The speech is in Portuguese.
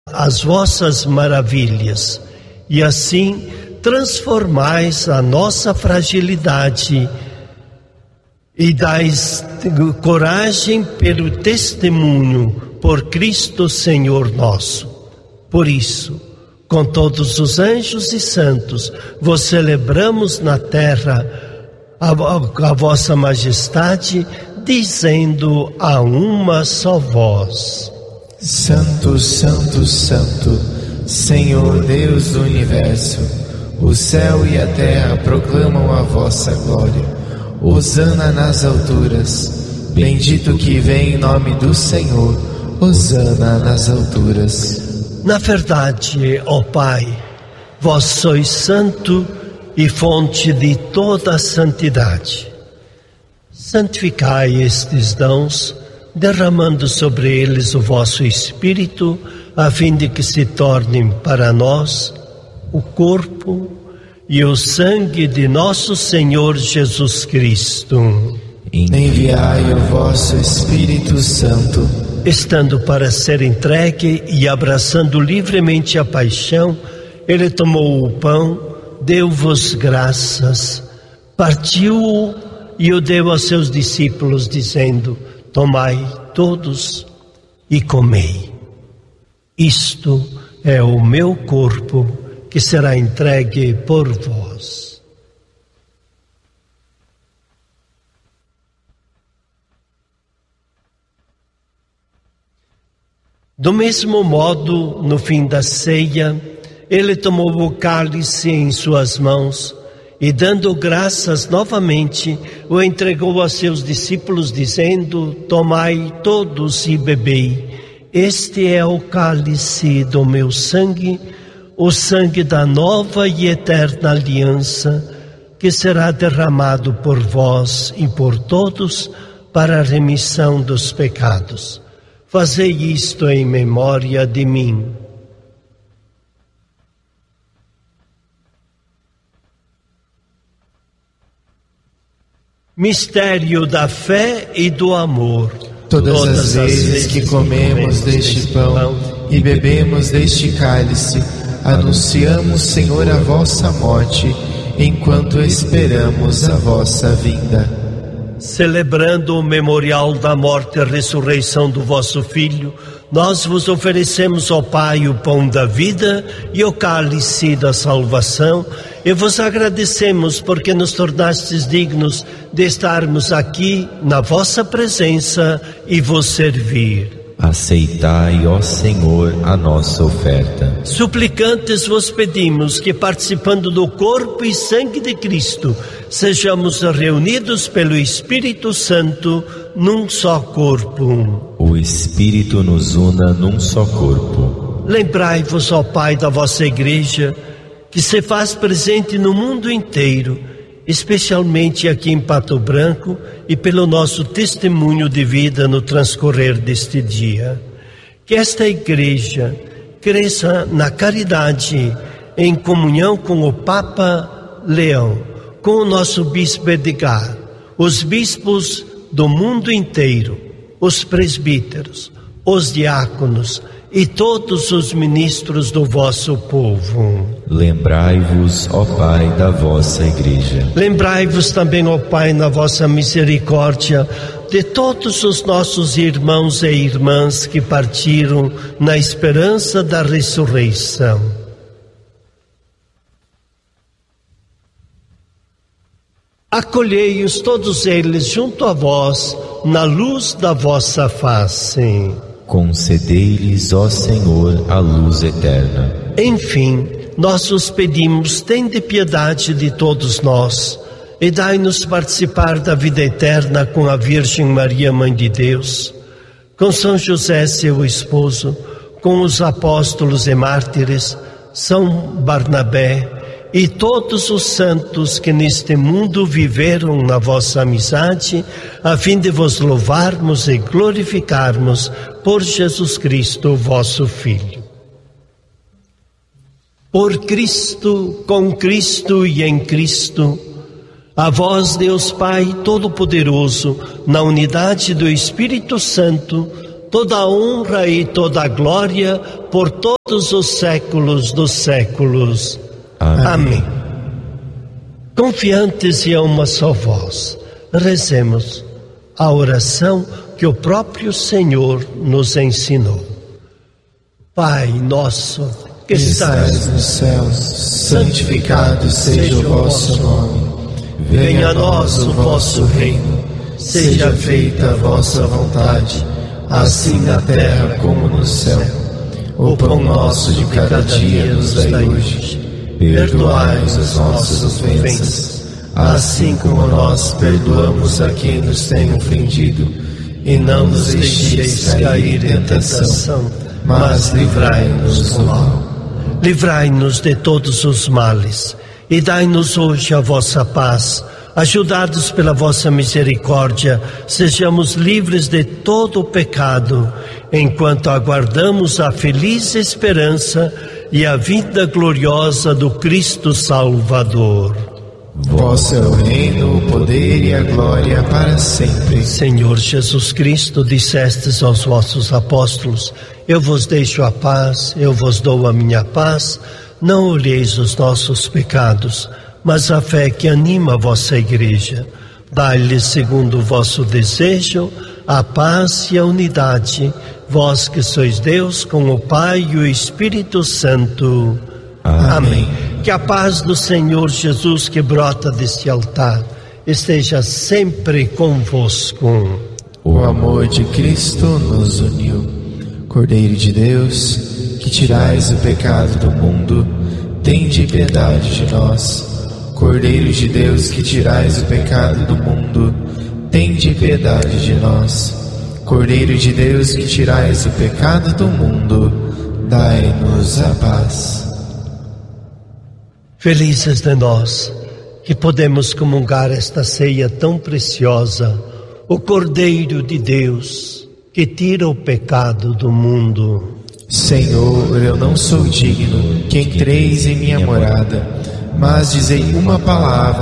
as vossas maravilhas e assim transformais a nossa fragilidade e dais coragem pelo testemunho por Cristo Senhor nosso. Por isso, com todos os anjos e santos, vos celebramos na terra a vossa majestade, dizendo a uma só voz: Santo, Santo, Santo, Senhor Deus do Universo, o céu e a terra proclamam a vossa glória. Hosana nas alturas, bendito que vem em nome do Senhor, hosana nas alturas. Na verdade, ó Pai, vós sois santo e fonte de toda a santidade. Santificai estes dons, derramando sobre eles o vosso Espírito, a fim de que se tornem para nós o corpo e o sangue de nosso Senhor Jesus Cristo. Enviai o vosso Espírito Santo, estando para ser entregue e abraçando livremente a paixão, ele tomou o pão, deu-vos graças, partiu-o e o deu aos seus discípulos, dizendo: tomai todos e comei. Isto é o meu corpo, que será entregue por vós. Do mesmo modo, no fim da ceia, ele tomou o cálice em suas mãos e, dando graças novamente, o entregou a seus discípulos, dizendo: tomai todos e bebei. Este é o cálice do meu sangue, o sangue da nova e eterna aliança, que será derramado por vós e por todos para a remissão dos pecados. Fazei isto em memória de mim. Mistério da fé e do amor. Todas as vezes que comemos deste pão e bebemos deste cálice, anunciamos, Senhor, a vossa morte, enquanto esperamos a vossa vinda. Celebrando o memorial da morte e ressurreição do vosso Filho, nós vos oferecemos, ó Pai, o pão da vida e o cálice da salvação, e vos agradecemos porque nos tornastes dignos de estarmos aqui na vossa presença e vos servir. Aceitai, ó Senhor, a nossa oferta. Suplicantes vos pedimos que, participando do corpo e sangue de Cristo, sejamos reunidos pelo Espírito Santo num só corpo. O Espírito nos una num só corpo. Lembrai-vos, ó Pai, da vossa Igreja, que se faz presente no mundo inteiro, especialmente aqui em Pato Branco, e pelo nosso testemunho de vida no transcorrer deste dia. Que esta Igreja cresça na caridade, em comunhão com o Papa Leão, com o nosso Bispo Edgar, os bispos do mundo inteiro, os presbíteros, os diáconos e todos os ministros do vosso povo. Lembrai-vos, ó Pai, da vossa Igreja. Lembrai-vos também, ó Pai, na vossa misericórdia, de todos os nossos irmãos e irmãs que partiram na esperança da ressurreição. Acolhei-os todos eles junto a vós, na luz da vossa face. Concedei-lhes, ó Senhor, a luz eterna. Enfim, nós vos pedimos, tende piedade de todos nós e dai-nos participar da vida eterna com a Virgem Maria, Mãe de Deus, com São José, seu esposo, com os apóstolos e mártires, São Barnabé e todos os santos que neste mundo viveram na vossa amizade, a fim de vos louvarmos e glorificarmos por Jesus Cristo, vosso Filho. Por Cristo, com Cristo e em Cristo, a vós, Deus Pai Todo-Poderoso, na unidade do Espírito Santo, toda a honra e toda a glória por todos os séculos dos séculos. Amém. Confiantes e a uma só voz, rezemos a oração que o próprio Senhor nos ensinou. Pai nosso que estais nos céus, santificado seja o vosso nome. Venha a nós o vosso reino. Seja feita a vossa vontade, assim na terra como no céu. O pão nosso de cada dia nos dai hoje. Perdoai-nos as nossas ofensas, assim como nós perdoamos a quem nos tem ofendido. E não nos deixeis cair em tentação, mas livrai-nos do mal. Livrai-nos de todos os males e dai-nos hoje a vossa paz. Ajudados pela vossa misericórdia, sejamos livres de todo o pecado, enquanto aguardamos a feliz esperança e a vida gloriosa do Cristo Salvador. Vosso é o reino, o poder e a glória para sempre. Senhor Jesus Cristo, dissestes aos vossos apóstolos: eu vos deixo a paz, eu vos dou a minha paz. Não olheis os nossos pecados, mas a fé que anima a vossa igreja. Dai-lhes, segundo o vosso desejo, a paz e a unidade, vós que sois Deus com o Pai e o Espírito Santo. Amém. Que a paz do Senhor Jesus, que brota deste altar, esteja sempre convosco. O amor de Cristo nos uniu. Cordeiro de Deus, que tirais o pecado do mundo, tende piedade de nós. Cordeiro de Deus, que tirais o pecado do mundo, tende piedade de nós. Cordeiro de Deus, que tirais o pecado do mundo, dai-nos a paz. Felizes de nós que podemos comungar esta ceia tão preciosa, o Cordeiro de Deus que tira o pecado do mundo. Senhor, eu não sou digno que entreis em minha morada, mas dizei uma palavra